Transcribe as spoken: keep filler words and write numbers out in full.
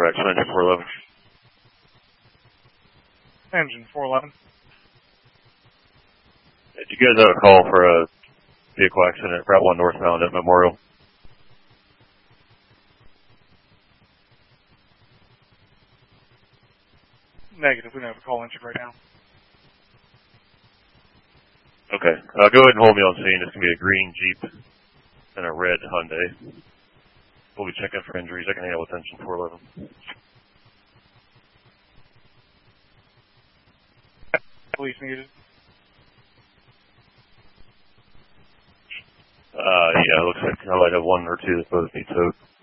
correction, engine four eleven. Engine four eleven. Did you guys have a call for a vehicle accident, Route one northbound at Memorial? Negative. We don't have a call engine right now. Okay. Uh, go ahead and hold me on scene. It's going to be a green Jeep and a red Hyundai. We'll be checking for injuries. I can handle with engine four eleven. Police needed. Uh, yeah, it looks like I might have one or two that both need towed.